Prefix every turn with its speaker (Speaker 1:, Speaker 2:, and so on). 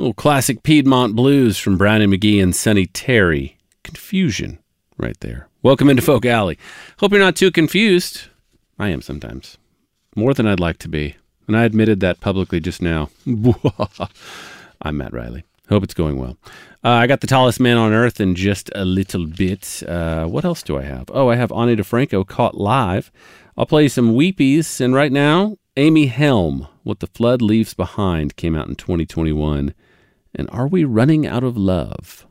Speaker 1: Little classic Piedmont blues from Brownie McGee and Sonny Terry. Confusion right there. Welcome into Folk Alley. Hope you're not too confused. I am sometimes. More than I'd like to be. And I admitted that publicly just now. I'm Matt Riley. Hope it's going well. I got the tallest man on earth in just a little bit. What else do I have? Oh, I have Ani DeFranco caught live. I'll play some Weepies. And right now, Amy Helm, What the Flood Leaves Behind, came out in 2021. And Are We Running Out of Love?